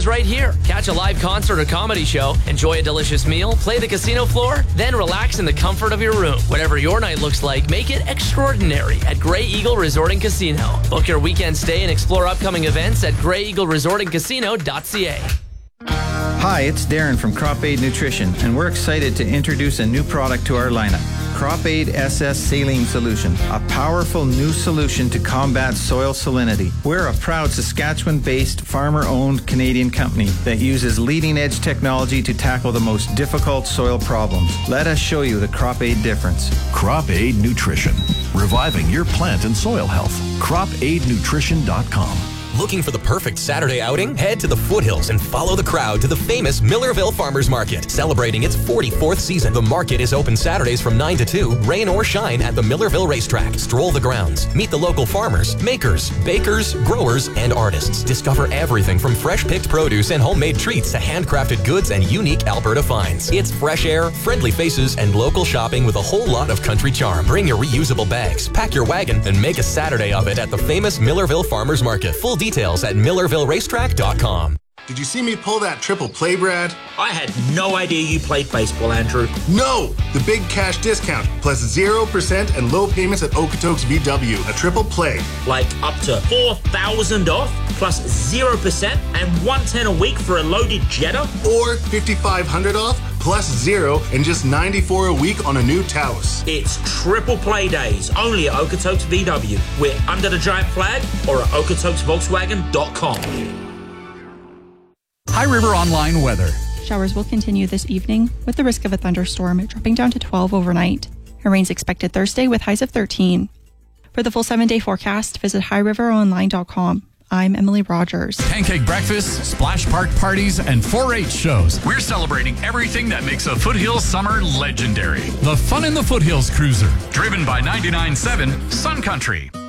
is right here. Catch a live concert or comedy show, enjoy a delicious meal, play the casino floor, then relax in the comfort of your room. Whatever your night looks like, make it extraordinary at Grey Eagle Resort and Casino. Book your weekend stay and explore upcoming events at greyeagleresortandcasino.ca. Hi, it's Darren from Crop Aid Nutrition, and we're excited to introduce a new product to our lineup. Crop Aid SS Saline Solution, a powerful new solution to combat soil salinity. We're a proud Saskatchewan-based, farmer-owned Canadian company that uses leading-edge technology to tackle the most difficult soil problems. Let us show you the Crop Aid difference. Crop Aid Nutrition, reviving your plant and soil health. CropAidNutrition.com. Looking for the perfect Saturday outing? Head to the foothills and follow the crowd to the famous Millerville Farmers Market. Celebrating its 44th season, the market is open Saturdays from 9 to 2, rain or shine, at the Millerville Racetrack. Stroll the grounds. Meet the local farmers, makers, bakers, growers, and artists. Discover everything from fresh-picked produce and homemade treats to handcrafted goods and unique Alberta finds. It's fresh air, friendly faces, and local shopping with a whole lot of country charm. Bring your reusable bags, pack your wagon, and make a Saturday of it at the famous Millerville Farmers Market. Full details at millervilleracetrack.com. Did you see me pull that triple play, Brad? I had no idea you played baseball, Andrew. No! The big cash discount, plus 0% and low payments at Okotoks VW. A triple play. Like up to $4,000 off, plus 0% and $110 a week for a loaded Jetta? Or $5,500 off, plus 0 and just $94 a week on a new Taos. It's triple play days, only at Okotoks VW. We're under the giant flag or at OkotoksVolkswagen.com. High River Online weather. Showers will continue this evening with the risk of a thunderstorm dropping down to 12 overnight. And rain's expected Thursday with highs of 13. For the full 7-day forecast, visit highriveronline.com. I'm Emily Rogers. Pancake breakfasts, splash park parties, and 4-H shows. We're celebrating everything that makes a Foothills summer legendary. The Fun in the Foothills Cruiser, driven by 99.7 Sun Country.